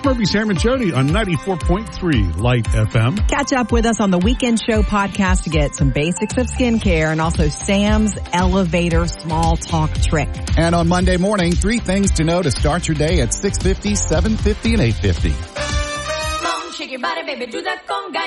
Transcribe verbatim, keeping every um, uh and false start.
Murphy, Sam, and Jody on ninety-four point three Light F M. Catch up with us on the Weekend Show podcast to get some basics of skincare and also Sam's elevator small talk trick. And on Monday morning, three things to know to start your day at six fifty, seven fifty, and eight fifty. Shake your body, baby, do that conga.